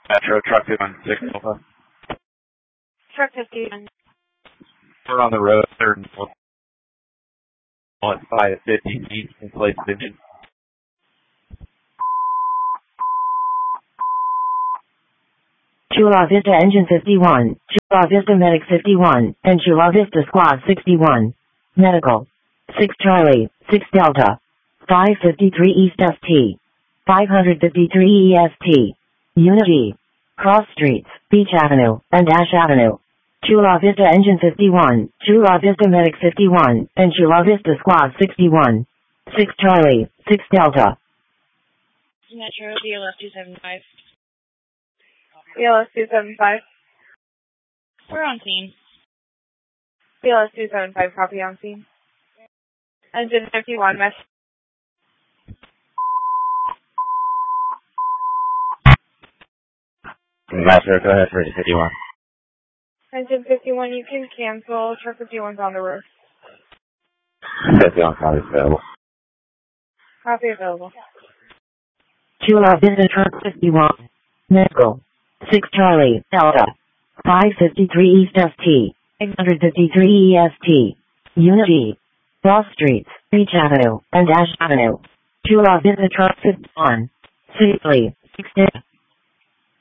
Metro Truck 216 Alpha. Truck 51. We're on the road, 3rd and 4th. 5 at 50 feet in place of engine. Chula Vista Engine 51, Chula Vista Medic 51, and Chula Vista Squad 61. Medical. 6 Charlie, 6 Delta. 553 East ST. 553 EST. Unity. Cross Streets, Beach Avenue, and Ash Avenue. Chula Vista Engine 51, Chula Vista Medic 51, and Chula Vista Squad 61. 6 Charlie, 6 Delta. Metro, BLS 275. BLS 275. We're on scene. BLS 275, copy on scene. Engine 51, mesh. Metro, go ahead for 51. Engine 51, you can cancel. Truck 51's on the roof. 51 copy available. Copy available. Chula Vista Truck 51. Medical. 6 Charlie, Delta. 553 East ST. 853 EST. Unity. Cross Streets, Beach Avenue, and Ash Avenue. Chula Vista Truck 51. Safely. 6